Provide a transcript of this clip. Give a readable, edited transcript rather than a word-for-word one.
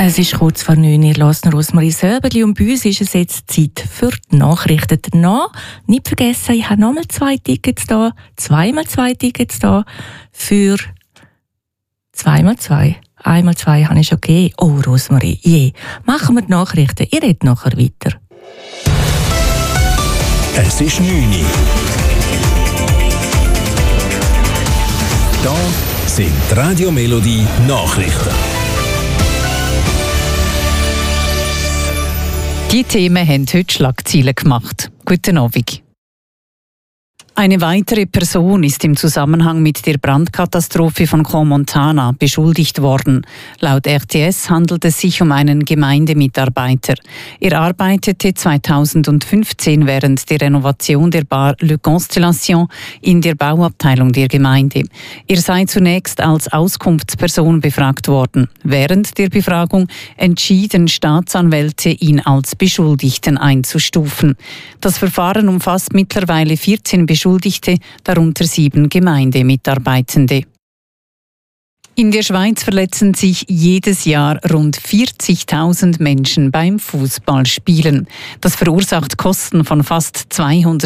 Es ist kurz vor 9 Uhr, ihr hört Rosmarie Söberli und bei uns ist es jetzt Zeit für die Nachrichten. Danach, nicht vergessen, ich habe nochmal 2 Tickets da, 2x2 Tickets da für 2x2. 1x2 habe ich schon gegeben. Oh, Rosmarie, je. Machen wir die Nachrichten, ihr redet nachher weiter. Es ist 9 Uhr. Da sind die Radio Melodie Nachrichten. Die Themen haben heute Schlagzeilen gemacht. Guten Abend. Eine weitere Person ist im Zusammenhang mit der Brandkatastrophe von Crans-Montana beschuldigt worden. Laut RTS handelt es sich um einen Gemeindemitarbeiter. Er arbeitete 2015 während der Renovation der Bar Le Constellation in der Bauabteilung der Gemeinde. Er sei zunächst als Auskunftsperson befragt worden. Während der Befragung entschieden Staatsanwälte, ihn als Beschuldigten einzustufen. Das Verfahren umfasst mittlerweile 14 Beschuldigte, darunter 7 Gemeindemitarbeitende. In der Schweiz verletzen sich jedes Jahr rund 40.000 Menschen beim Fußballspielen. Das verursacht Kosten von fast 200